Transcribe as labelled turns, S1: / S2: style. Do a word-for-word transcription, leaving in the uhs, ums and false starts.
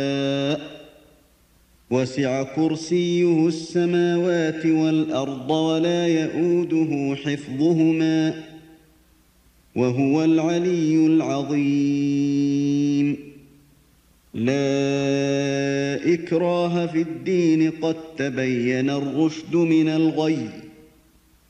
S1: وسع كرسيه السماوات والأرض ولا يئوده حفظهما وهو العلي العظيم. لا إكراه في الدين قد تبين الرشد من الغي